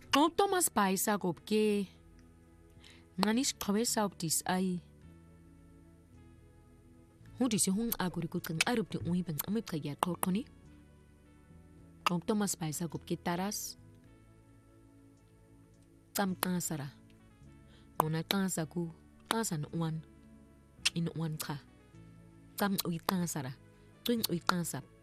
Thomas Baisa gobke. Nganish kawesa optis ay. Hudisi hung aguri kutkang arupti uibang amip kaya kokoni. Thomas Baisa gobke taras. Tam kansara. Una kansaku. Kansan uwan. In uwan ka. Tam uy kansara. Tuing uy kansap.